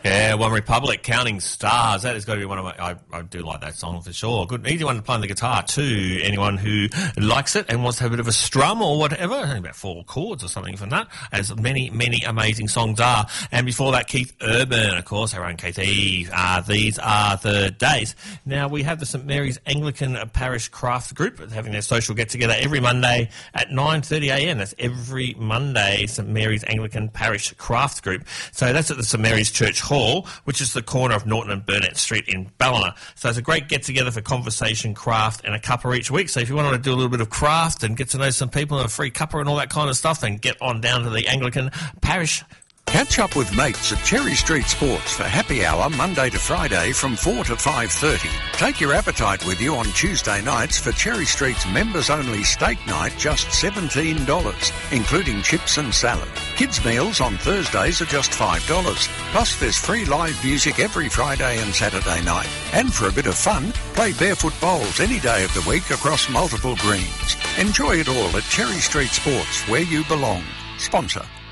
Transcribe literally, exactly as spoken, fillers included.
Yeah, One Republic, Counting Stars. That has got to be one of my... I, I do like that song for sure. Good, easy one to play on the guitar too. Anyone who likes it and wants to have a bit of a strum or whatever, only about four chords or something from that, as many, many amazing songs are. And before that, Keith Urban, of course, our own Keith Eve. Uh, these are the days. Now, we have the St Mary's Anglican Parish Craft Group having their social get-together every Monday at nine thirty a m. That's every Monday, St Mary's Anglican Parish Craft Group. So that's at the St Mary's Church Hall, which is the corner of Norton and Burnett Street in Ballina. So it's a great get-together for conversation, craft, and a cuppa each week. So if you want to do a little bit of craft and get to know some people and a free cuppa and all that kind of stuff, then get on down to the Anglican Parish. Catch up with mates at Cherry Street Sports for happy hour Monday to Friday from four to five thirty. Take your appetite with you on Tuesday nights for Cherry Street's members-only steak night, just seventeen dollars, including chips and salad. Kids' meals on Thursdays are just five dollars. Plus, there's free live music every Friday and Saturday night. And for a bit of fun, play barefoot bowls any day of the week across multiple greens. Enjoy it all at Cherry Street Sports, where you belong. Sponsor